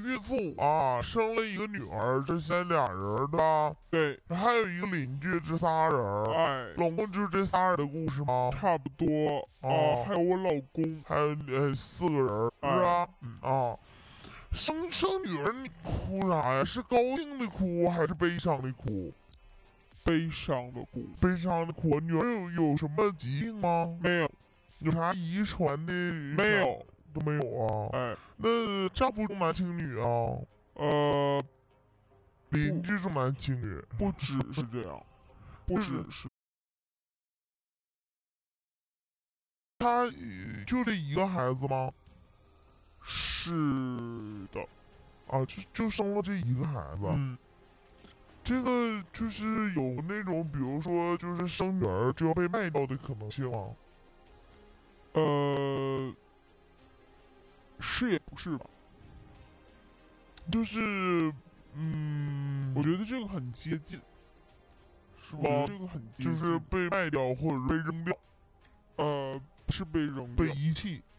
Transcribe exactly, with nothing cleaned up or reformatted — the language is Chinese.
孕妇啊生了一个女儿，这现在俩人对吧？ 对， 还有一个邻居，这仨人， 哎， 总共就是这仨人的故事吗？ 差不多啊、 哦还有我老公， 还有呃四个人， 哎是吧？ 嗯啊，生生女儿你哭啥呀？是高兴的哭还是悲伤的哭？ 悲伤的哭， 悲伤的哭。女儿有有什么疾病吗？ 没有， 有啥遗传的？ 没有， 都没有啊。 哎， 那丈夫重男轻女啊？ 呃， 邻居重男轻女？ 不只是这样，不只是， 他呃就这一个孩子吗？ 是的， 啊，就就生了这一个孩子。 嗯， 这个就是有那种，比如说，就是生女儿就要被卖掉的可能性吗？ 呃，是也不是吧？ 就是，嗯， 我觉得这个很接近， 是吧？ 这个很接近， 就是被卖掉或者被扔掉， 呃，是被扔掉被遗弃。